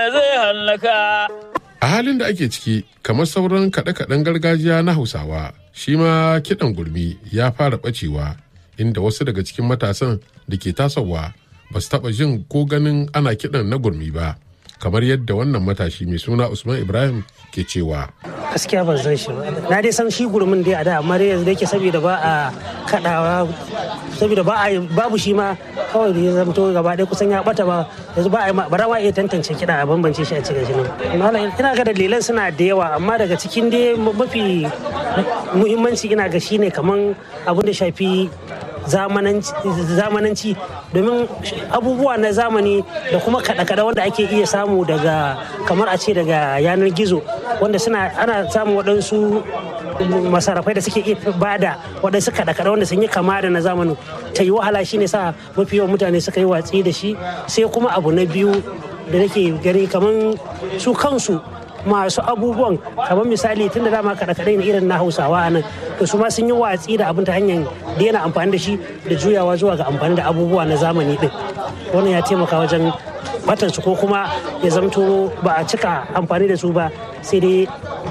zai hallaka. A halin da ake ciki, kamar sauran kaɗe-kaɗen gargajiya na Hausawa, shi ma kiɗan gurmi ya fara ɓacewa, inda wasu daga cikin matasan da ke tasowa ba su taɓa jin ko ganin ana kiɗan na gurmi ba, kamar yadda wannan matashi mai suna Usman Ibrahim ke cewa. Gaskiya ban san shi ba. Na dai san shi gurmin dai a da, amma dai yanzu da yake saboda ba a kaɗawa, saboda babu shi ma kawai da ya zamto gaba ɗaya kusan ya ɓata ba, yanzu ba za iya tantance kiɗa a bambance shi a cikin shi nan. Ina ga dalilan suna da yawa, amma daga cikin dai mafi muhimmanci ina ga shine kaman abin da shafi zamananci, domin abubuwa na zamani da kuma kada-kada wanda ake iya samu daga kamar a ce daga yanar gizo, wanda ana samun waɗansu masarafai da suke iya bada waɗansu kada-kada wanda sun yi kama da na zamanin, ta yi wahala shine sa mafi yawan mutane suka yi watsi da shi. Sai kuma abu na biyu da nake gani kamar su kansu masu abubuwan, kamar misali tun da dama kaɗe-kaɗe ne irin na Hausawa a nan, to su ma sun yi watsi da abin ta hanyar daina amfani da shi da juyawa zuwa ga amfani da abubuwa na zamani din. Wannan ya taimaka wajen batansu, ko kuma ya zamto ba a cika amfani da su ba, sai dai